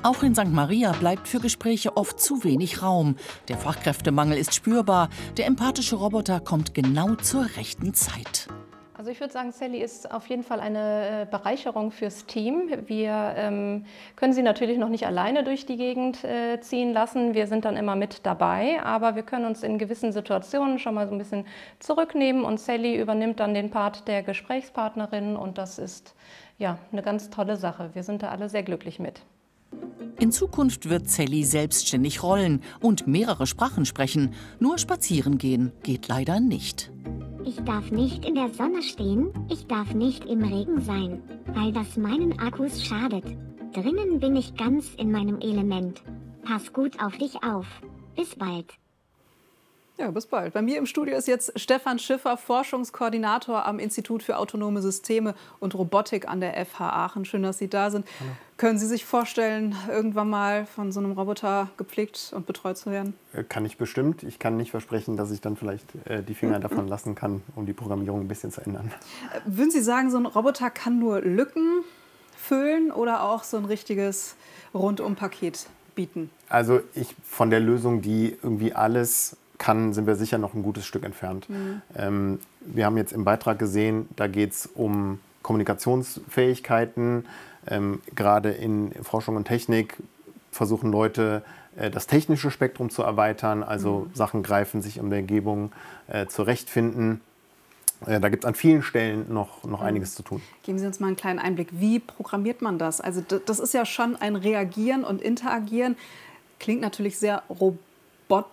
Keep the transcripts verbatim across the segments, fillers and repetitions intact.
Auch in Sankt Maria bleibt für Gespräche oft zu wenig Raum. Der Fachkräftemangel ist spürbar. Der empathische Roboter kommt genau zur rechten Zeit. Also ich würde sagen, Sally ist auf jeden Fall eine Bereicherung fürs Team. Wir ähm, können sie natürlich noch nicht alleine durch die Gegend äh, ziehen lassen. Wir sind dann immer mit dabei, aber wir können uns in gewissen Situationen schon mal so ein bisschen zurücknehmen und Sally übernimmt dann den Part der Gesprächspartnerin und das ist ja eine ganz tolle Sache. Wir sind da alle sehr glücklich mit. In Zukunft wird Sally selbstständig rollen und mehrere Sprachen sprechen. Nur spazieren gehen geht leider nicht. Ich darf nicht in der Sonne stehen, ich darf nicht im Regen sein, weil das meinen Akkus schadet. Drinnen bin ich ganz in meinem Element. Pass gut auf dich auf. Bis bald. Ja, bis bald. Bei mir im Studio ist jetzt Stefan Schiffer, Forschungskoordinator am Institut für autonome Systeme und Robotik an der F H Aachen. Schön, dass Sie da sind. Hallo. Können Sie sich vorstellen, irgendwann mal von so einem Roboter gepflegt und betreut zu werden? Kann ich bestimmt. Ich kann nicht versprechen, dass ich dann vielleicht äh, die Finger davon lassen kann, um die Programmierung ein bisschen zu ändern. Äh, würden Sie sagen, so ein Roboter kann nur Lücken füllen oder auch so ein richtiges Rundum-Paket bieten? Also ich von der Lösung, die irgendwie alles kann, sind wir sicher noch ein gutes Stück entfernt. Mhm. Ähm, wir haben jetzt im Beitrag gesehen, da geht es um Kommunikationsfähigkeiten. Ähm, gerade in Forschung und Technik versuchen Leute, äh, das technische Spektrum zu erweitern. Also mhm. Sachen greifen, sich in der Umgebung äh, zurechtfinden. Äh, da gibt es an vielen Stellen noch, noch mhm. einiges zu tun. Geben Sie uns mal einen kleinen Einblick. Wie programmiert man das? Also das ist ja schon ein Reagieren und Interagieren. Klingt natürlich sehr robotisch.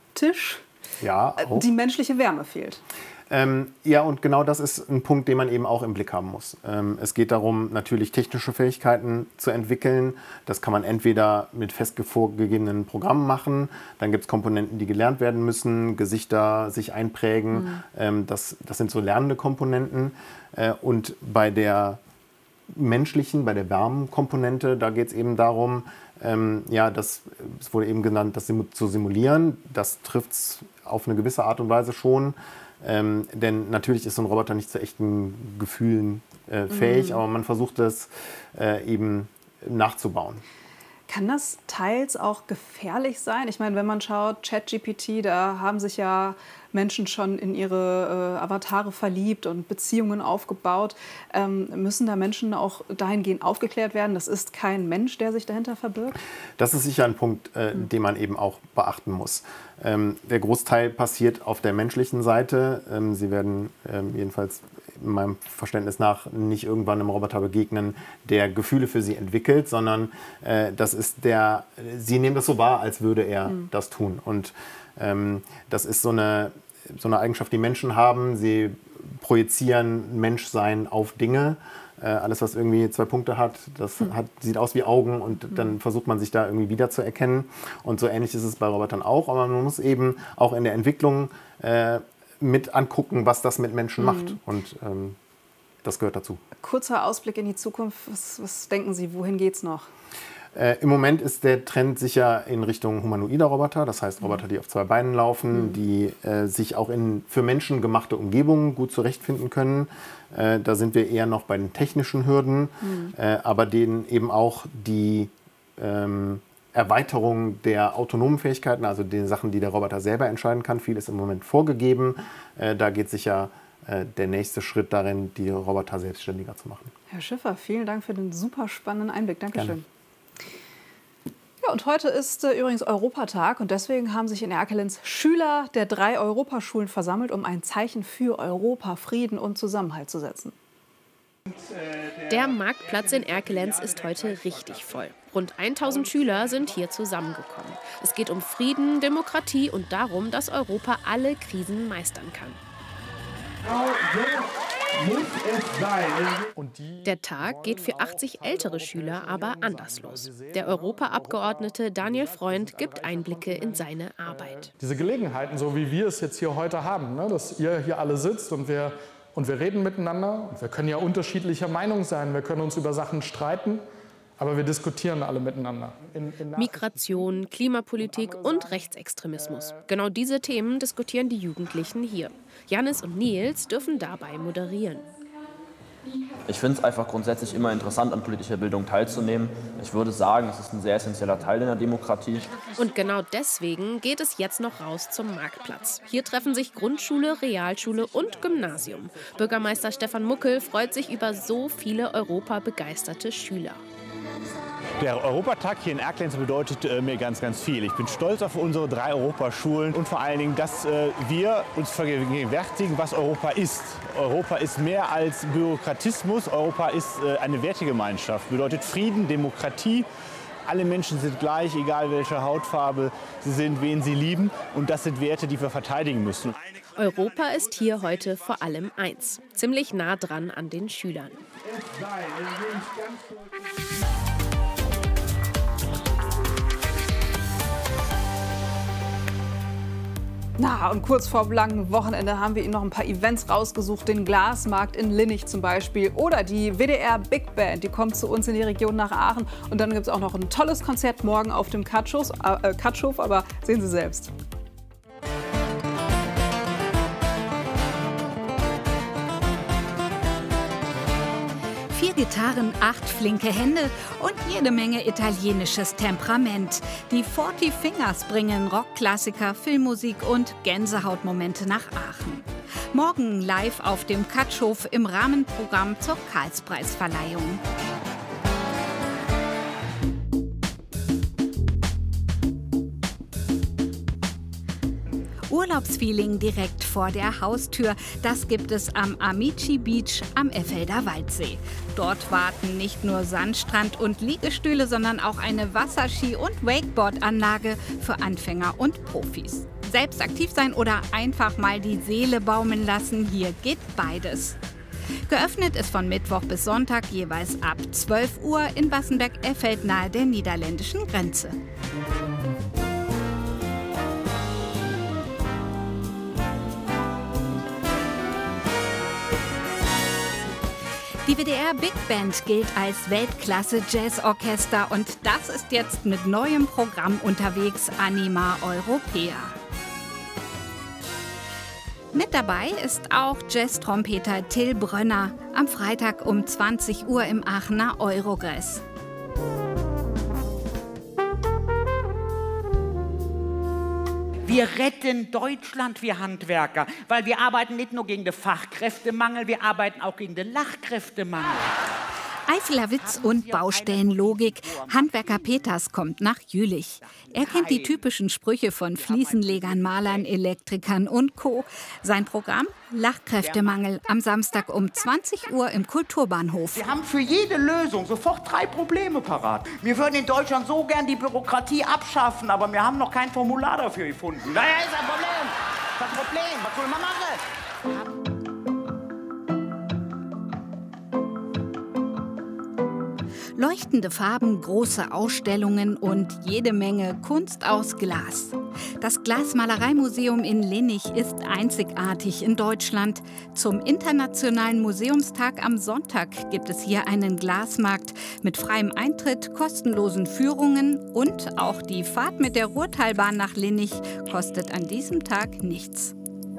Ja, auch. Die menschliche Wärme fehlt. Ähm, ja, und genau das ist ein Punkt, den man eben auch im Blick haben muss. Ähm, es geht darum, natürlich technische Fähigkeiten zu entwickeln. Das kann man entweder mit fest vorgegebenen Programmen machen. Dann gibt es Komponenten, die gelernt werden müssen, Gesichter sich einprägen. Mhm. Ähm, das, das sind so lernende Komponenten. Äh, und bei der menschlichen, bei der Wärmenkomponente, da geht es eben darum, ähm, ja, das, es wurde eben genannt, das zu simulieren. Das trifft es auf eine gewisse Art und Weise schon. Ähm, denn natürlich ist so ein Roboter nicht zu echten Gefühlen äh, fähig, mhm. aber man versucht es äh, eben nachzubauen. Kann das teils auch gefährlich sein? Ich meine, wenn man schaut, ChatGPT, da haben sich ja Menschen schon in ihre äh, Avatare verliebt und Beziehungen aufgebaut. Ähm, müssen da Menschen auch dahingehend aufgeklärt werden? Das ist kein Mensch, der sich dahinter verbirgt? Das ist sicher ein Punkt, äh, mhm. den man eben auch beachten muss. Ähm, der Großteil passiert auf der menschlichen Seite. Ähm, Sie werden ähm, jedenfalls in meinem Verständnis nach nicht irgendwann einem Roboter begegnen, der Gefühle für Sie entwickelt, sondern äh, das ist der, Sie nehmen das so wahr, als würde er mhm. das tun. Und ähm, das ist so eine, so eine Eigenschaft, die Menschen haben. Sie projizieren Menschsein auf Dinge. Äh, alles, was irgendwie zwei Punkte hat, das mhm. hat, sieht aus wie Augen und mhm. dann versucht man sich da irgendwie wiederzuerkennen. Und so ähnlich ist es bei Robotern auch. Aber man muss eben auch in der Entwicklung äh, mit angucken, was das mit Menschen mhm. macht. Und ähm, das gehört dazu. Kurzer Ausblick in die Zukunft. Was, was denken Sie, wohin geht's noch? Äh, Im Moment ist der Trend sicher in Richtung humanoider Roboter. Das heißt Roboter, die auf zwei Beinen laufen, mhm. die äh, sich auch in für Menschen gemachte Umgebungen gut zurechtfinden können. Äh, da sind wir eher noch bei den technischen Hürden, mhm. äh, aber denen eben auch die ähm, Erweiterung der autonomen Fähigkeiten, also den Sachen, die der Roboter selber entscheiden kann. Viel ist im Moment vorgegeben. Äh, da geht sicher äh, der nächste Schritt darin, die Roboter selbstständiger zu machen. Herr Schiffer, vielen Dank für den super spannenden Einblick. Dankeschön. Gerne. Ja, und heute ist äh, übrigens Europatag und deswegen haben sich in Erkelenz Schüler der drei Europaschulen versammelt, um ein Zeichen für Europa, Frieden und Zusammenhalt zu setzen. Der Marktplatz in Erkelenz ist heute richtig voll. Rund tausend Schüler sind hier zusammengekommen. Es geht um Frieden, Demokratie und darum, dass Europa alle Krisen meistern kann. Muss es sein. Der Tag geht für achtzig ältere Schüler aber anders los. Der Europaabgeordnete Daniel Freund gibt Einblicke in seine Arbeit. Diese Gelegenheiten, so wie wir es jetzt hier heute haben, ne, dass ihr hier alle sitzt und wir, und wir reden miteinander. Und wir können ja unterschiedlicher Meinung sein, wir können uns über Sachen streiten. Aber wir diskutieren alle miteinander. In, in Migration, Klimapolitik und Rechtsextremismus. Genau diese Themen diskutieren die Jugendlichen hier. Janis und Nils dürfen dabei moderieren. Ich finde es einfach grundsätzlich immer interessant, an politischer Bildung teilzunehmen. Ich würde sagen, es ist ein sehr essentieller Teil in der Demokratie. Und genau deswegen geht es jetzt noch raus zum Marktplatz. Hier treffen sich Grundschule, Realschule und Gymnasium. Bürgermeister Stefan Muckel freut sich über so viele europabegeisterte Schüler. Der Europatag hier in Erkelenz bedeutet äh, mir ganz, ganz viel. Ich bin stolz auf unsere drei Europaschulen und vor allen Dingen, dass äh, wir uns vergegenwärtigen, was Europa ist. Europa ist mehr als Bürokratismus. Europa ist äh, eine Wertegemeinschaft, bedeutet Frieden, Demokratie. Alle Menschen sind gleich, egal welche Hautfarbe sie sind, wen sie lieben. Und das sind Werte, die wir verteidigen müssen. Europa ist hier heute vor allem eins. Ziemlich nah dran an den Schülern. Na, und kurz vor dem langen Wochenende haben wir Ihnen noch ein paar Events rausgesucht. Den Glasmarkt in Linnich zum Beispiel oder die W D R Big Band, die kommt zu uns in die Region nach Aachen. Und dann gibt es auch noch ein tolles Konzert morgen auf dem Katschhof, äh, Katschhof, aber sehen Sie selbst. Vier Gitarren, acht flinke Hände und jede Menge italienisches Temperament. Die Forty Fingers bringen Rockklassiker, Filmmusik und Gänsehautmomente nach Aachen. Morgen live auf dem Katschhof im Rahmenprogramm zur Karlspreisverleihung. Urlaubsfeeling direkt vor der Haustür. Das gibt es am Amici Beach am Effelder Waldsee. Dort warten nicht nur Sandstrand und Liegestühle, sondern auch eine Wasserski- und Wakeboard-Anlage für Anfänger und Profis. Selbst aktiv sein oder einfach mal die Seele baumeln lassen, hier geht beides. Geöffnet ist von Mittwoch bis Sonntag jeweils ab zwölf Uhr in Bassenberg-Effeld nahe der niederländischen Grenze. Die W D R Big Band gilt als Weltklasse-Jazzorchester und das ist jetzt mit neuem Programm unterwegs, Anima Europäa. Mit dabei ist auch Jazz-Trompeter Till Brönner am Freitag um zwanzig Uhr im Aachener Eurogress. Wir retten Deutschland, wir Handwerker, weil wir arbeiten nicht nur gegen den Fachkräftemangel, wir arbeiten auch gegen den Lachkräftemangel. Eifeler Witz und Baustellenlogik. Handwerker Peters kommt nach Jülich. Er kennt die typischen Sprüche von Fliesenlegern, Malern, Elektrikern und Co. Sein Programm? Lachkräftemangel am Samstag um zwanzig Uhr im Kulturbahnhof. Wir haben für jede Lösung sofort drei Probleme parat. Wir würden in Deutschland so gern die Bürokratie abschaffen, aber wir haben noch kein Formular dafür gefunden. Naja, ist ein Problem. Das Problem. Was soll man machen? Leuchtende Farben, große Ausstellungen und jede Menge Kunst aus Glas. Das Glasmalereimuseum in Linnich ist einzigartig in Deutschland. Zum Internationalen Museumstag am Sonntag gibt es hier einen Glasmarkt mit freiem Eintritt, kostenlosen Führungen und auch die Fahrt mit der Ruhrtalbahn nach Linnich kostet an diesem Tag nichts.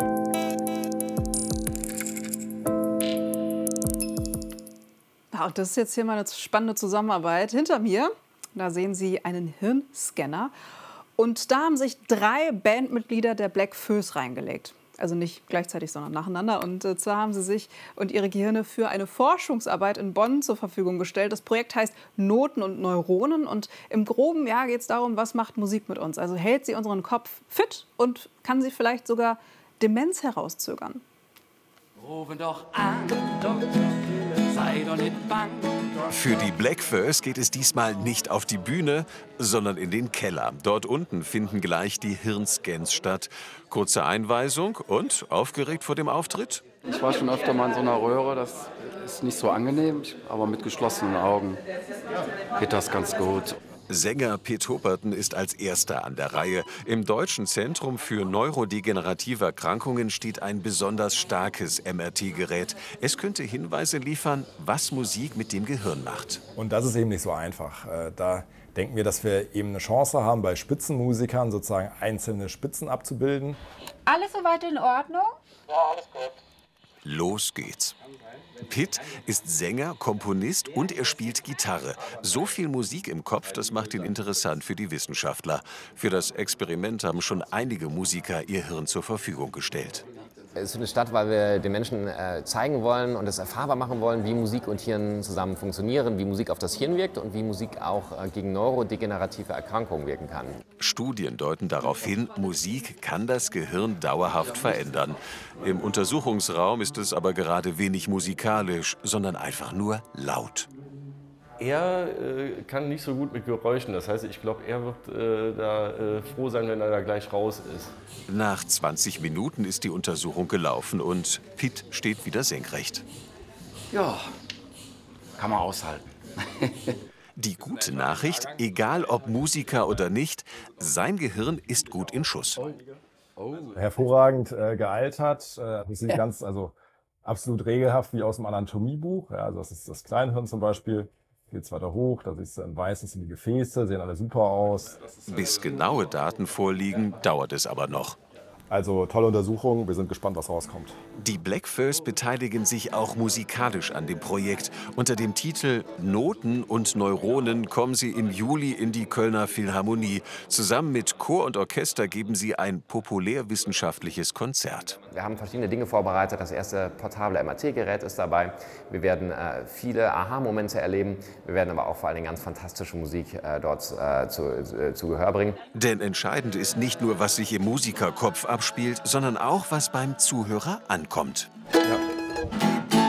Und das ist jetzt hier mal eine spannende Zusammenarbeit. Hinter mir, da sehen Sie einen Hirnscanner. Und da haben sich drei Bandmitglieder der Black Föß reingelegt. Also nicht gleichzeitig, sondern nacheinander. Und äh, zwar haben sie sich und ihre Gehirne für eine Forschungsarbeit in Bonn zur Verfügung gestellt. Das Projekt heißt Noten und Neuronen. Und im Groben ja, geht es darum, was macht Musik mit uns? Also hält sie unseren Kopf fit und kann sie vielleicht sogar Demenz herauszögern. Rufen doch an, Doktor sei doch nicht bang. Für die Black Föß geht es diesmal nicht auf die Bühne, sondern in den Keller. Dort unten finden gleich die Hirnscans statt. Kurze Einweisung und aufgeregt vor dem Auftritt? Ich war schon öfter mal in so einer Röhre, das ist nicht so angenehm, aber mit geschlossenen Augen geht das ganz gut. Sänger Piet Hopperten ist als Erster an der Reihe. Im Deutschen Zentrum für neurodegenerative Erkrankungen steht ein besonders starkes M R T-Gerät. Es könnte Hinweise liefern, was Musik mit dem Gehirn macht. Und das ist eben nicht so einfach. Da denken wir, dass wir eben eine Chance haben, bei Spitzenmusikern sozusagen einzelne Spitzen abzubilden. Alles soweit in Ordnung? Ja, alles gut. los geht's. Pitt ist Sänger, Komponist und er spielt Gitarre. So viel Musik im Kopf, das macht ihn interessant für die Wissenschaftler. Für das Experiment haben schon einige Musiker ihr Hirn zur Verfügung gestellt. Es ist eine Stadt, weil wir den Menschen äh, zeigen wollen und es erfahrbar machen wollen, wie Musik und Hirn zusammen funktionieren, wie Musik auf das Hirn wirkt und wie Musik auch äh, gegen neurodegenerative Erkrankungen wirken kann. Studien deuten darauf hin, Musik kann das Gehirn dauerhaft verändern. Im Untersuchungsraum ist es aber gerade wenig musikalisch, sondern einfach nur laut. Er äh, kann nicht so gut mit Geräuschen, das heißt, ich glaube, er wird äh, da äh, froh sein, wenn er da gleich raus ist. Nach zwanzig Minuten ist die Untersuchung gelaufen und Pitt steht wieder senkrecht. Ja, kann man aushalten. Die gute Nachricht, egal ob Musiker oder nicht, sein Gehirn ist gut in Schuss. Hervorragend äh, gealtert, äh, das sieht ganz, also absolut regelhaft wie aus dem Anatomiebuch. Ja, also das ist das Kleinhirn zum Beispiel. Geht's weiter hoch, da siehst du ein weißes in die Gefäße, sehen alle super aus. Bis genaue Daten vorliegen, dauert es aber noch. Also tolle Untersuchung, wir sind gespannt, was rauskommt. Die Blackfurs beteiligen sich auch musikalisch an dem Projekt. Unter dem Titel Noten und Neuronen kommen sie im Juli in die Kölner Philharmonie. Zusammen mit Chor und Orchester geben sie ein populärwissenschaftliches Konzert. Wir haben verschiedene Dinge vorbereitet. Das erste portable M R T-Gerät ist dabei. Wir werden äh, viele Aha-Momente erleben. Wir werden aber auch vor allem ganz fantastische Musik äh, dort äh, zu, äh, zu Gehör bringen. Denn entscheidend ist nicht nur, was sich im Musikerkopf abspielt, abspielt, sondern auch, was beim Zuhörer ankommt. Ja.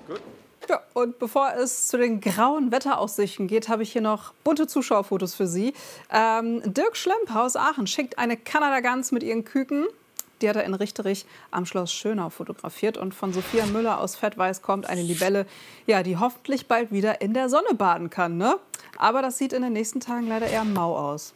Ja, und bevor es zu den grauen Wetteraussichten geht, habe ich hier noch bunte Zuschauerfotos für Sie. Ähm, Dirk Schlemper aus Aachen schickt eine Kanada-Gans mit ihren Küken. Die hat er in Richterich am Schloss Schönau fotografiert. Und von Sophia Müller aus Fettweiß kommt eine Libelle, ja, die hoffentlich bald wieder in der Sonne baden kann. Ne? Aber das sieht in den nächsten Tagen leider eher mau aus.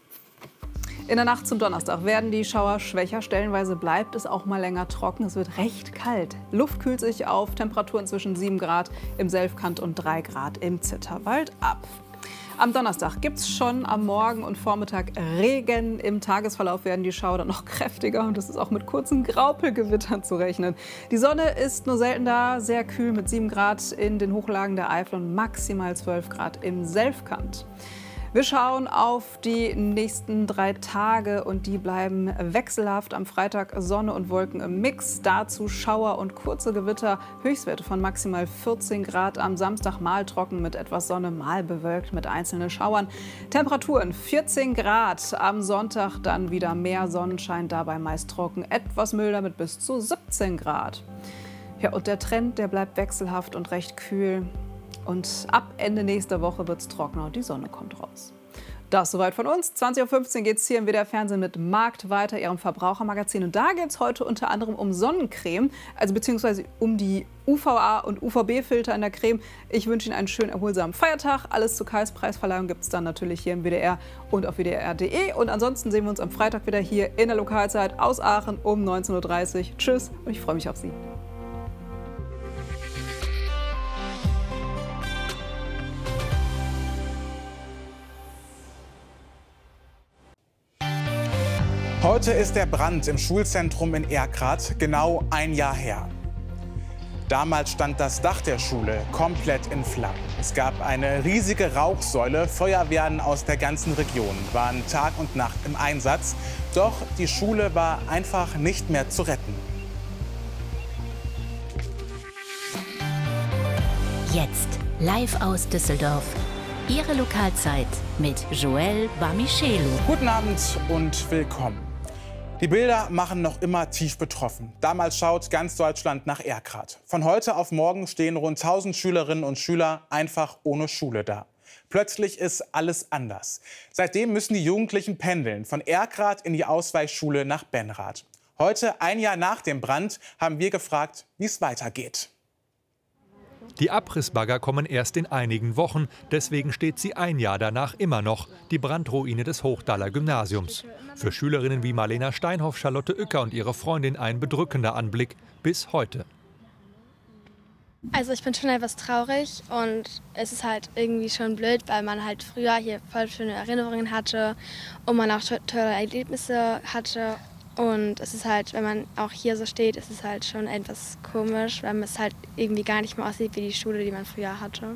In der Nacht zum Donnerstag werden die Schauer schwächer. Stellenweise bleibt es auch mal länger trocken. Es wird recht kalt. Luft kühlt sich auf. Temperaturen zwischen sieben Grad im Selfkant und drei Grad im Zitterwald ab. Am Donnerstag gibt es schon am Morgen und Vormittag Regen. Im Tagesverlauf werden die Schauer dann noch kräftiger und es ist auch mit kurzen Graupelgewittern zu rechnen. Die Sonne ist nur selten da, sehr kühl mit sieben Grad in den Hochlagen der Eifel und maximal zwölf Grad im Selfkant. Wir schauen auf die nächsten drei Tage und die bleiben wechselhaft. Am Freitag Sonne und Wolken im Mix, dazu Schauer und kurze Gewitter, Höchstwerte von maximal vierzehn Grad. Am Samstag mal trocken mit etwas Sonne, mal bewölkt mit einzelnen Schauern. Temperaturen vierzehn Grad, am Sonntag dann wieder mehr Sonnenschein, dabei meist trocken, etwas milder mit bis zu siebzehn Grad. Ja, und der Trend, der bleibt wechselhaft und recht kühl. Und ab Ende nächster Woche wird es trockener und die Sonne kommt raus. Das soweit von uns. zwanzig Uhr fünfzehn geht es hier im W D R Fernsehen mit Markt weiter, Ihrem Verbrauchermagazin. Und da geht es heute unter anderem um Sonnencreme, also beziehungsweise um die U V A- und U V B-Filter in der Creme. Ich wünsche Ihnen einen schönen, erholsamen Feiertag. Alles zur Kais-Preisverleihung gibt es dann natürlich hier im W D R und auf W D R punkt de. Und ansonsten sehen wir uns am Freitag wieder hier in der Lokalzeit aus Aachen um neunzehn Uhr dreißig. Tschüss und ich freue mich auf Sie. Heute ist der Brand im Schulzentrum in Erkrath genau ein Jahr her. Damals stand das Dach der Schule komplett in Flammen. Es gab eine riesige Rauchsäule. Feuerwehren aus der ganzen Region waren Tag und Nacht im Einsatz. Doch die Schule war einfach nicht mehr zu retten. Jetzt live aus Düsseldorf. Ihre Lokalzeit mit Joël Bamichelu. Guten Abend und willkommen. Die Bilder machen noch immer tief betroffen. Damals schaut ganz Deutschland nach Erkrath. Von heute auf morgen stehen rund tausend Schülerinnen und Schüler einfach ohne Schule da. Plötzlich ist alles anders. Seitdem müssen die Jugendlichen pendeln, von Erkrath in die Ausweichschule nach Benrath. Heute, ein Jahr nach dem Brand, haben wir gefragt, wie es weitergeht. Die Abrissbagger kommen erst in einigen Wochen, deswegen steht sie ein Jahr danach immer noch, die Brandruine des Hochdaler Gymnasiums. Für Schülerinnen wie Marlena Steinhoff, Charlotte Uecker und ihre Freundin ein bedrückender Anblick bis heute. Also ich bin schon etwas traurig und es ist halt irgendwie schon blöd, weil man halt früher hier voll schöne Erinnerungen hatte und man auch tolle Erlebnisse hatte. Und es ist halt, wenn man auch hier so steht, ist es halt schon etwas komisch, weil es halt irgendwie gar nicht mehr aussieht wie die Schule, die man früher hatte.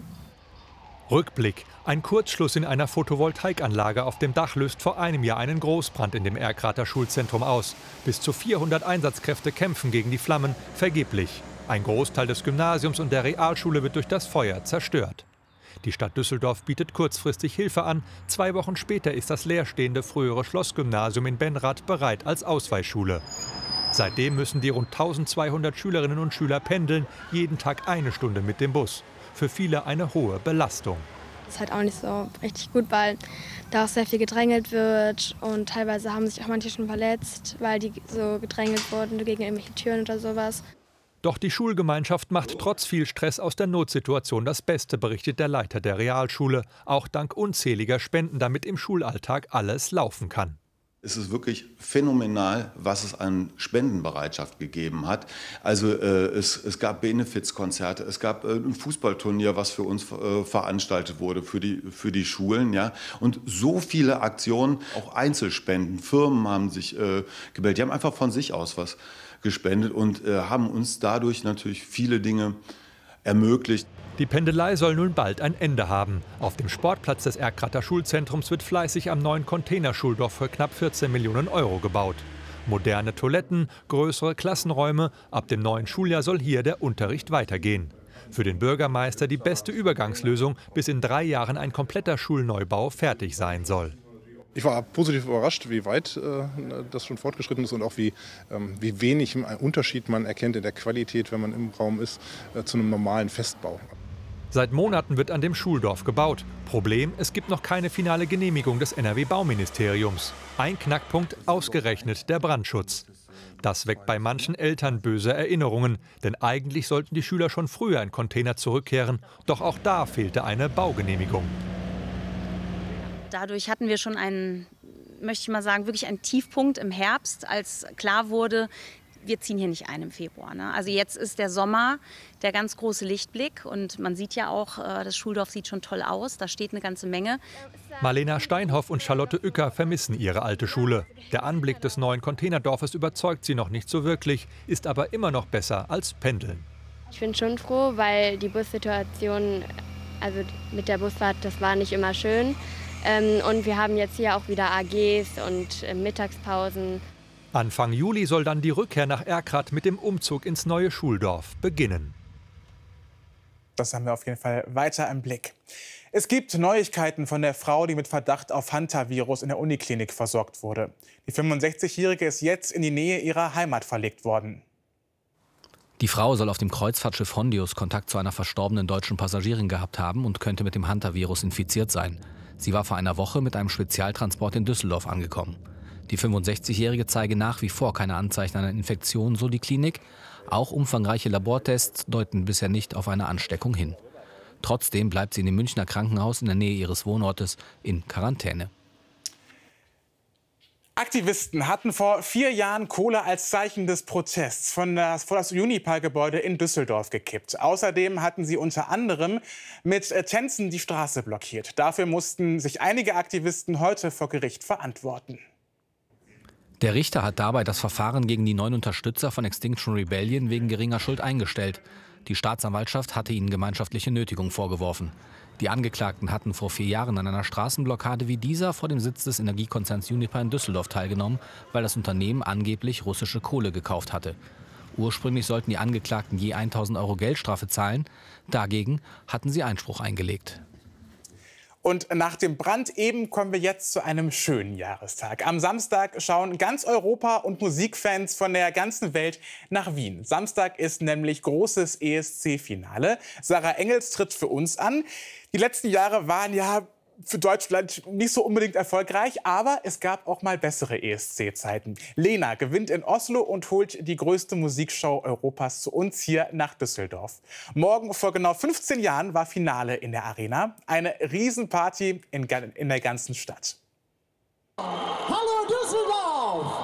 Rückblick. Ein Kurzschluss in einer Photovoltaikanlage auf dem Dach löst vor einem Jahr einen Großbrand in dem Erkrater Schulzentrum aus. Bis zu vierhundert Einsatzkräfte kämpfen gegen die Flammen, vergeblich. Ein Großteil des Gymnasiums und der Realschule wird durch das Feuer zerstört. Die Stadt Düsseldorf bietet kurzfristig Hilfe an. Zwei Wochen später ist das leerstehende frühere Schlossgymnasium in Benrath bereit als Ausweichschule. Seitdem müssen die rund eintausendzweihundert Schülerinnen und Schüler pendeln, jeden Tag eine Stunde mit dem Bus. Für viele eine hohe Belastung. Das ist halt auch nicht so richtig gut, weil da auch sehr viel gedrängelt wird und teilweise haben sich auch manche schon verletzt, weil die so gedrängelt wurden gegen irgendwelche Türen oder sowas. Doch die Schulgemeinschaft macht trotz viel Stress aus der Notsituation das Beste, berichtet der Leiter der Realschule. Auch dank unzähliger Spenden, damit im Schulalltag alles laufen kann. Es ist wirklich phänomenal, was es an Spendenbereitschaft gegeben hat. Also äh, es, es gab Benefizkonzerte, es gab äh, ein Fußballturnier, was für uns äh, veranstaltet wurde für die, für die Schulen. Ja? Und so viele Aktionen, auch Einzelspenden, Firmen haben sich äh, gemeldet. Die haben einfach von sich aus was gespendet und äh, haben uns dadurch natürlich viele Dinge ermöglicht. Die Pendelei soll nun bald ein Ende haben. Auf dem Sportplatz des Erkrater Schulzentrums wird fleißig am neuen Containerschuldorf für knapp vierzehn Millionen Euro gebaut. Moderne Toiletten, größere Klassenräume. Ab dem neuen Schuljahr soll hier der Unterricht weitergehen. Für den Bürgermeister die beste Übergangslösung, bis in drei Jahren ein kompletter Schulneubau fertig sein soll. Ich war positiv überrascht, wie weit äh, das schon fortgeschritten ist und auch wie, ähm, wie wenig Unterschied man erkennt in der Qualität, wenn man im Raum ist, äh, zu einem normalen Festbau. Seit Monaten wird an dem Schuldorf gebaut. Problem, es gibt noch keine finale Genehmigung des N R W-Bauministeriums. Ein Knackpunkt, ausgerechnet der Brandschutz. Das weckt bei manchen Eltern böse Erinnerungen. Denn eigentlich sollten die Schüler schon früher in Container zurückkehren. Doch auch da fehlte eine Baugenehmigung. Dadurch hatten wir schon einen, möchte ich mal sagen, wirklich einen Tiefpunkt im Herbst, als klar wurde, wir ziehen hier nicht ein im Februar. Ne? Also jetzt ist der Sommer der ganz große Lichtblick und man sieht ja auch, das Schuldorf sieht schon toll aus, da steht eine ganze Menge. Marlena Steinhoff und Charlotte Uecker vermissen ihre alte Schule. Der Anblick des neuen Containerdorfes überzeugt sie noch nicht so wirklich, ist aber immer noch besser als Pendeln. Ich bin schon froh, weil die Bussituation, also mit der Busfahrt, das war nicht immer schön. Und wir haben jetzt hier auch wieder A Gs und Mittagspausen. Anfang Juli soll dann die Rückkehr nach Erkrath mit dem Umzug ins neue Schuldorf beginnen. Das haben wir auf jeden Fall weiter im Blick. Es gibt Neuigkeiten von der Frau, die mit Verdacht auf Hantavirus in der Uniklinik versorgt wurde. Die fünfundsechzigjährige ist jetzt in die Nähe ihrer Heimat verlegt worden. Die Frau soll auf dem Kreuzfahrtschiff Hondius Kontakt zu einer verstorbenen deutschen Passagierin gehabt haben und könnte mit dem Hantavirus infiziert sein. Sie war vor einer Woche mit einem Spezialtransport in Düsseldorf angekommen. Die fünfundsechzigjährige zeige nach wie vor keine Anzeichen einer Infektion, so die Klinik. Auch umfangreiche Labortests deuten bisher nicht auf eine Ansteckung hin. Trotzdem bleibt sie in dem Münchner Krankenhaus in der Nähe ihres Wohnortes in Quarantäne. Aktivisten hatten vor vier Jahren Kohle als Zeichen des Protests von das, vor das Unipa-Gebäude in Düsseldorf gekippt. Außerdem hatten sie unter anderem mit Tänzen die Straße blockiert. Dafür mussten sich einige Aktivisten heute vor Gericht verantworten. Der Richter hat dabei das Verfahren gegen die neun Unterstützer von Extinction Rebellion wegen geringer Schuld eingestellt. Die Staatsanwaltschaft hatte ihnen gemeinschaftliche Nötigung vorgeworfen. Die Angeklagten hatten vor vier Jahren an einer Straßenblockade wie dieser vor dem Sitz des Energiekonzerns Unipa in Düsseldorf teilgenommen, weil das Unternehmen angeblich russische Kohle gekauft hatte. Ursprünglich sollten die Angeklagten je tausend Euro Geldstrafe zahlen. Dagegen hatten sie Einspruch eingelegt. Und nach dem Brand eben kommen wir jetzt zu einem schönen Jahrestag. Am Samstag schauen ganz Europa und Musikfans von der ganzen Welt nach Wien. Samstag ist nämlich großes E S C-Finale. Sarah Engels tritt für uns an. Die letzten Jahre waren ja für Deutschland nicht so unbedingt erfolgreich, aber es gab auch mal bessere E S C-Zeiten. Lena gewinnt in Oslo und holt die größte Musikshow Europas zu uns hier nach Düsseldorf. Morgen vor genau fünfzehn Jahren war Finale in der Arena. Eine Riesenparty in, in der ganzen Stadt. Hallo Düsseldorf!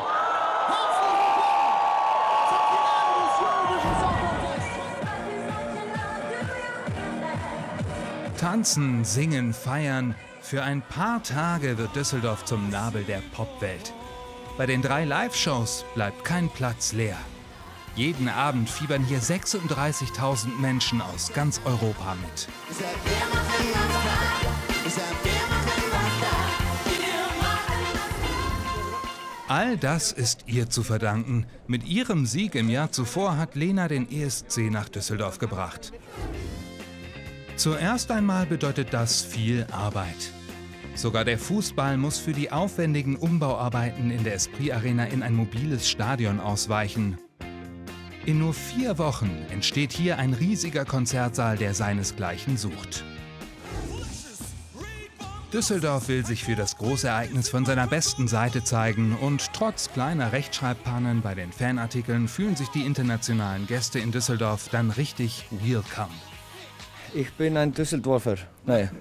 Tanzen, singen, feiern. Für ein paar Tage wird Düsseldorf zum Nabel der Popwelt. Bei den drei Live-Shows bleibt kein Platz leer. Jeden Abend fiebern hier sechsunddreißigtausend Menschen aus ganz Europa mit. All das ist ihr zu verdanken. Mit ihrem Sieg im Jahr zuvor hat Lena den E S C nach Düsseldorf gebracht. Zuerst einmal bedeutet das viel Arbeit. Sogar der Fußball muss für die aufwendigen Umbauarbeiten in der Esprit Arena in ein mobiles Stadion ausweichen. In nur vier Wochen entsteht hier ein riesiger Konzertsaal, der seinesgleichen sucht. Düsseldorf will sich für das Großereignis von seiner besten Seite zeigen und trotz kleiner Rechtschreibpannen bei den Fanartikeln fühlen sich die internationalen Gäste in Düsseldorf dann richtig welcome. Ich bin ein Düsseldorfer. Nein.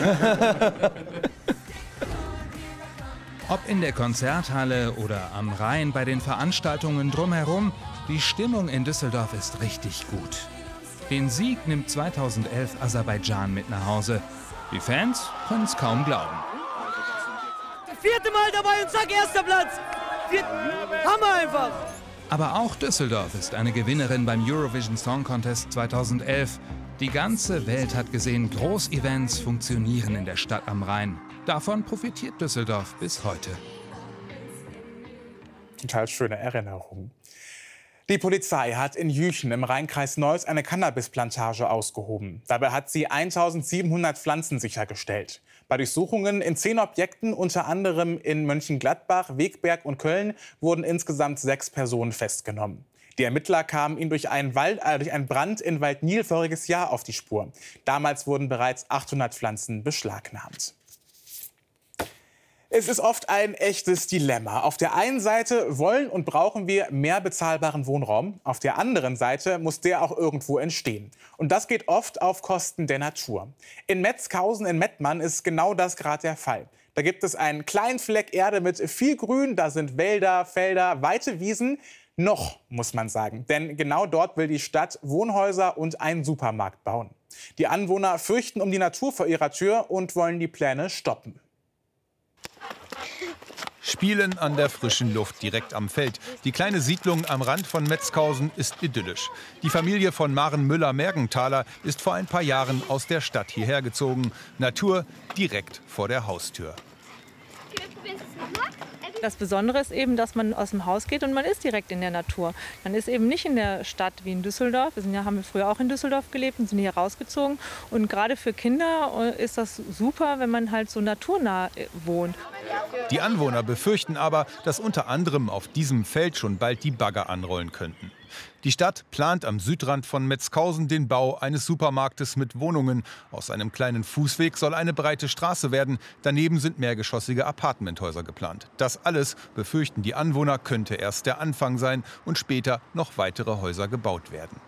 Ob in der Konzerthalle oder am Rhein bei den Veranstaltungen drumherum, die Stimmung in Düsseldorf ist richtig gut. Den Sieg nimmt zweitausendelf Aserbaidschan mit nach Hause. Die Fans können es kaum glauben. Das vierte Mal dabei und zack, erster Platz. Viert Hammer einfach. Aber auch Düsseldorf ist eine Gewinnerin beim Eurovision Song Contest zweitausendelf. Die ganze Welt hat gesehen, Großevents funktionieren in der Stadt am Rhein. Davon profitiert Düsseldorf bis heute. Total schöne Erinnerung. Die Polizei hat in Jüchen im Rheinkreis Neuss eine Cannabisplantage ausgehoben. Dabei hat sie eintausendsiebenhundert Pflanzen sichergestellt. Bei Durchsuchungen in zehn Objekten, unter anderem in Mönchengladbach, Wegberg und Köln, wurden insgesamt sechs Personen festgenommen. Die Ermittler kamen ihnen durch einen, Wald, äh, durch einen Brand in Waldnil voriges Jahr auf die Spur. Damals wurden bereits achthundert Pflanzen beschlagnahmt. Es ist oft ein echtes Dilemma. Auf der einen Seite wollen und brauchen wir mehr bezahlbaren Wohnraum. Auf der anderen Seite muss der auch irgendwo entstehen. Und das geht oft auf Kosten der Natur. In Metzkausen in Mettmann ist genau das gerade der Fall. Da gibt es einen kleinen Fleck Erde mit viel Grün. Da sind Wälder, Felder, weite Wiesen. Noch, muss man sagen. Denn genau dort will die Stadt Wohnhäuser und einen Supermarkt bauen. Die Anwohner fürchten um die Natur vor ihrer Tür und wollen die Pläne stoppen. Spielen an der frischen Luft direkt am Feld. Die kleine Siedlung am Rand von Metzkausen ist idyllisch. Die Familie von Maren Müller-Mergenthaler ist vor ein paar Jahren aus der Stadt hierher gezogen. Natur direkt vor der Haustür. Das Besondere ist eben, dass man aus dem Haus geht und man ist direkt in der Natur. Man ist eben nicht in der Stadt wie in Düsseldorf. Wir sind ja, haben wir früher auch in Düsseldorf gelebt und sind hier rausgezogen. Und gerade für Kinder ist das super, wenn man halt so naturnah wohnt. Die Anwohner befürchten aber, dass unter anderem auf diesem Feld schon bald die Bagger anrollen könnten. Die Stadt plant am Südrand von Metzkausen den Bau eines Supermarktes mit Wohnungen. Aus einem kleinen Fußweg soll eine breite Straße werden. Daneben sind mehrgeschossige Appartementhäuser geplant. Das alles, befürchten die Anwohner, könnte erst der Anfang sein und später noch weitere Häuser gebaut werden.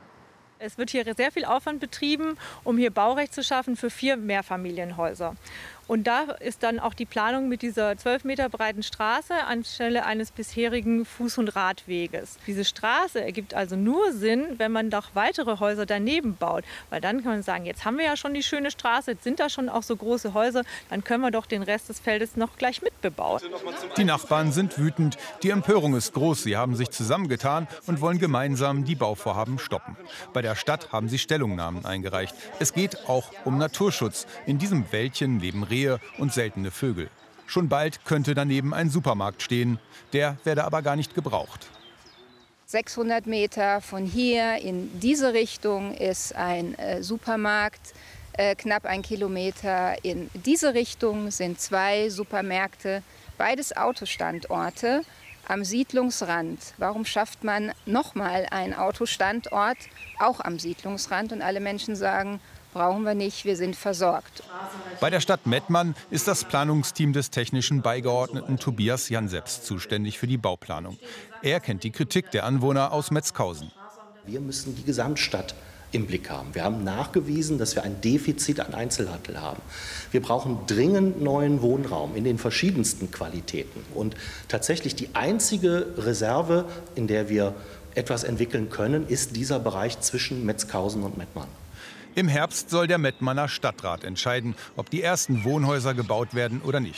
Es wird hier sehr viel Aufwand betrieben, um hier Baurecht zu schaffen für vier Mehrfamilienhäuser. Und da ist dann auch die Planung mit dieser zwölf Meter breiten Straße anstelle eines bisherigen Fuß- und Radweges. Diese Straße ergibt also nur Sinn, wenn man doch weitere Häuser daneben baut. Weil dann kann man sagen, jetzt haben wir ja schon die schöne Straße, jetzt sind da schon auch so große Häuser, dann können wir doch den Rest des Feldes noch gleich mitbebauen. Die Nachbarn sind wütend. Die Empörung ist groß. Sie haben sich zusammengetan und wollen gemeinsam die Bauvorhaben stoppen. Bei der Stadt haben sie Stellungnahmen eingereicht. Es geht auch um Naturschutz. In diesem Wäldchen leben Rehe und seltene Vögel. Schon bald könnte daneben ein Supermarkt stehen. Der werde aber gar nicht gebraucht. sechshundert Meter von hier in diese Richtung ist ein äh, Supermarkt. Äh, knapp ein Kilometer in diese Richtung sind zwei Supermärkte. Beides Autostandorte am Siedlungsrand. Warum schafft man nochmal einen Autostandort auch am Siedlungsrand? Und alle Menschen sagen, brauchen wir nicht, wir sind versorgt. Bei der Stadt Mettmann ist das Planungsteam des technischen Beigeordneten Tobias Janseps zuständig für die Bauplanung. Er kennt die Kritik der Anwohner aus Metzkausen. Wir müssen die Gesamtstadt im Blick haben. Wir haben nachgewiesen, dass wir ein Defizit an Einzelhandel haben. Wir brauchen dringend neuen Wohnraum in den verschiedensten Qualitäten. Und tatsächlich die einzige Reserve, in der wir etwas entwickeln können, ist dieser Bereich zwischen Metzkausen und Mettmann. Im Herbst soll der Mettmanner Stadtrat entscheiden, ob die ersten Wohnhäuser gebaut werden oder nicht.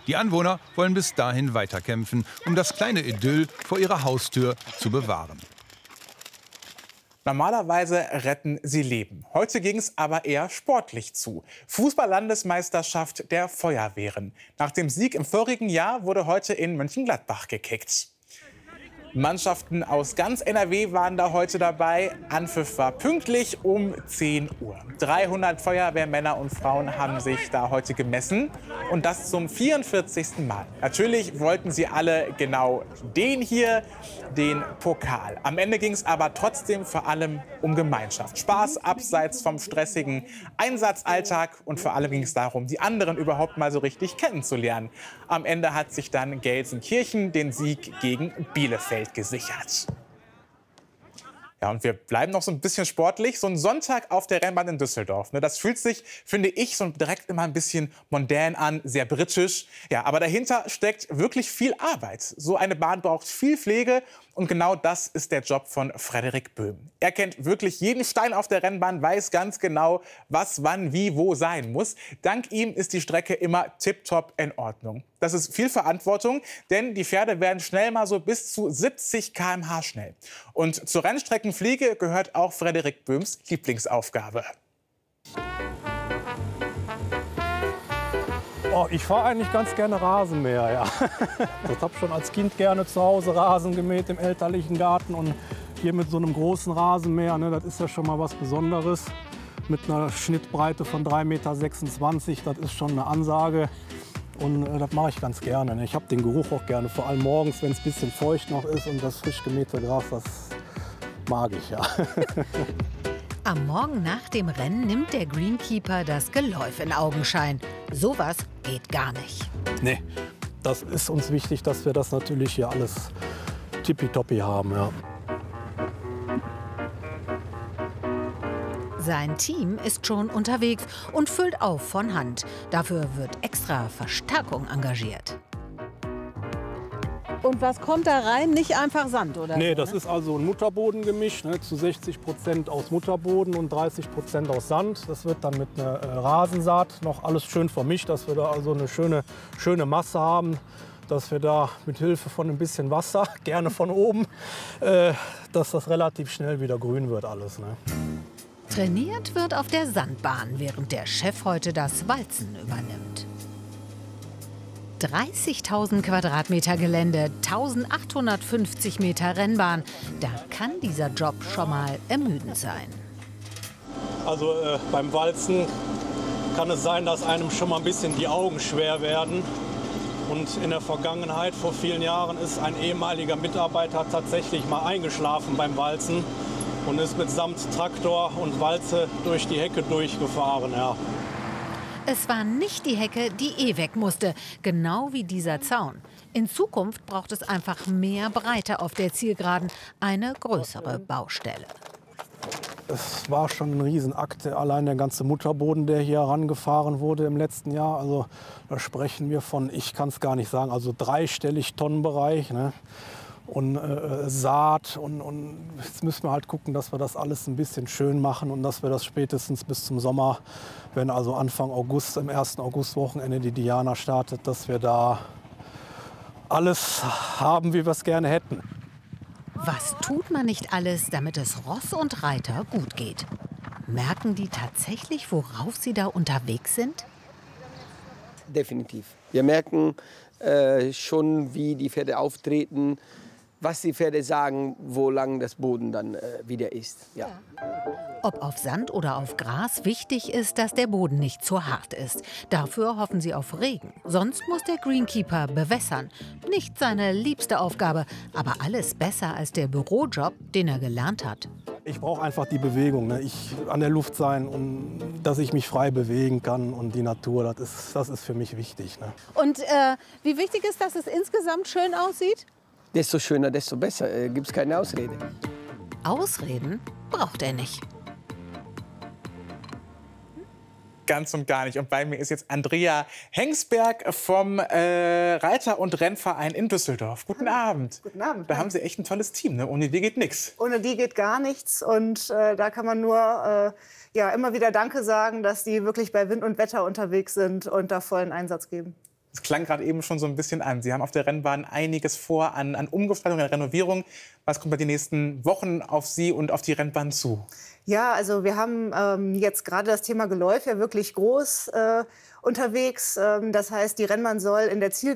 Die Anwohner wollen bis dahin weiterkämpfen, um das kleine Idyll vor ihrer Haustür zu bewahren. Normalerweise retten sie Leben. Heute ging es aber eher sportlich zu. Fußball-Landesmeisterschaft der Feuerwehren. Nach dem Sieg im vorigen Jahr wurde heute in Mönchengladbach gekickt. Mannschaften aus ganz N R W waren da heute dabei. Anpfiff war pünktlich um zehn Uhr. dreihundert Feuerwehrmänner und Frauen haben sich da heute gemessen. Und das zum vierundvierzigsten Mal. Natürlich wollten sie alle genau den hier, den Pokal. Am Ende ging es aber trotzdem vor allem um Gemeinschaft. Spaß abseits vom stressigen Einsatzalltag. Und vor allem ging es darum, die anderen überhaupt mal so richtig kennenzulernen. Am Ende hat sich dann Gelsenkirchen den Sieg gegen Bielefeld gesichert. Ja, und wir bleiben noch so ein bisschen sportlich. So ein Sonntag auf der Rennbahn in Düsseldorf. Ne, das fühlt sich, finde ich, so direkt immer ein bisschen mondän an, sehr britisch. Ja, aber dahinter steckt wirklich viel Arbeit. So eine Bahn braucht viel Pflege. Und genau das ist der Job von Frederik Böhm. Er kennt wirklich jeden Stein auf der Rennbahn, weiß ganz genau, was, wann, wie, wo sein muss. Dank ihm ist die Strecke immer tipptopp in Ordnung. Das ist viel Verantwortung, denn die Pferde werden schnell mal so bis zu siebzig Kilometer pro Stunde schnell. Und zur Rennstreckenpflege gehört auch Frederik Böhms Lieblingsaufgabe. Oh, ich fahre eigentlich ganz gerne Rasenmäher, ja. Ich habe schon als Kind gerne zu Hause Rasen gemäht im elterlichen Garten. Und hier mit so einem großen Rasenmäher, ne, das ist ja schon mal was Besonderes. Mit einer Schnittbreite von drei Komma sechsundzwanzig Meter, das ist schon eine Ansage. Und äh, das mache ich ganz gerne. Ne. Ich habe den Geruch auch gerne, vor allem morgens, wenn es ein bisschen feucht noch ist. Und das frisch gemähte Gras, das mag ich, ja. Am Morgen nach dem Rennen nimmt der Greenkeeper das Geläuf in Augenschein. Sowas geht gar nicht. Nee, das ist uns wichtig, dass wir das natürlich hier alles tippitoppi haben. Ja. Sein Team ist schon unterwegs und füllt auf von Hand. Dafür wird extra Verstärkung engagiert. Und was kommt da rein? Nicht einfach Sand, oder? Nee, so, das ne? ist also ein Mutterbodengemisch, ne, zu sechzig Prozent aus Mutterboden und dreißig Prozent aus Sand. Das wird dann mit einer äh, Rasensaat noch alles schön vermischt, dass wir da also eine schöne, schöne Masse haben. Dass wir da mit Hilfe von ein bisschen Wasser, gerne von oben, äh, dass das relativ schnell wieder grün wird alles. Ne? Trainiert wird auf der Sandbahn, während der Chef heute das Walzen übernimmt. dreißigtausend Quadratmeter Gelände, eintausendachthundertfünfzig Meter Rennbahn. Da kann dieser Job schon mal ermüdend sein. Also äh, beim Walzen kann es sein, dass einem schon mal ein bisschen die Augen schwer werden. Und in der Vergangenheit, vor vielen Jahren, ist ein ehemaliger Mitarbeiter tatsächlich mal eingeschlafen beim Walzen und ist mitsamt Traktor und Walze durch die Hecke durchgefahren. Ja. Es war nicht die Hecke, die eh weg musste, genau wie dieser Zaun. In Zukunft braucht es einfach mehr Breite auf der Zielgeraden, eine größere Baustelle. Es war schon ein Riesenakt, allein der ganze Mutterboden, der hier herangefahren wurde im letzten Jahr. Also da sprechen wir von, ich kann es gar nicht sagen, also dreistellig Tonnenbereich. Ne? Und äh, Saat und, und jetzt müssen wir halt gucken, dass wir das alles ein bisschen schön machen und dass wir das spätestens bis zum Sommer, wenn also Anfang August, im ersten Augustwochenende die Diana startet, dass wir da alles haben, wie wir es gerne hätten. Was tut man nicht alles, damit es Ross und Reiter gut geht? Merken die tatsächlich, worauf sie da unterwegs sind? Definitiv. Wir merken äh, schon, wie die Pferde auftreten, was die Pferde sagen, wo lang das Boden dann äh, wieder ist. Ja. Ob auf Sand oder auf Gras, wichtig ist, dass der Boden nicht zu hart ist. Dafür hoffen sie auf Regen. Sonst muss der Greenkeeper bewässern. Nicht seine liebste Aufgabe, aber alles besser als der Bürojob, den er gelernt hat. Ich brauche einfach die Bewegung, ne? Ich an der Luft sein und dass ich mich frei bewegen kann und die Natur, das ist, das ist für mich wichtig. Ne? Und äh, wie wichtig ist, dass es insgesamt schön aussieht? Desto schöner, desto besser. Äh, gibt es keine Ausrede. Ausreden braucht er nicht. Ganz und gar nicht. Und bei mir ist jetzt Andrea Hengsberg vom äh, Reiter- und Rennverein in Düsseldorf. Guten Abend. Guten Abend. Da haben Sie echt ein tolles Team, ne? Ohne die geht nichts. Ohne die geht gar nichts. Und äh, da kann man nur äh, ja, immer wieder Danke sagen, dass die wirklich bei Wind und Wetter unterwegs sind und da vollen Einsatz geben. Es klang gerade eben schon so ein bisschen an. Sie haben auf der Rennbahn einiges vor an, an Umgestaltung, an Renovierung. Was kommt bei den nächsten Wochen auf Sie und auf die Rennbahn zu? Ja, also wir haben ähm, jetzt gerade das Thema Geläuf ja wirklich groß äh, unterwegs. Ähm, das heißt, die Rennbahn soll in der Ziel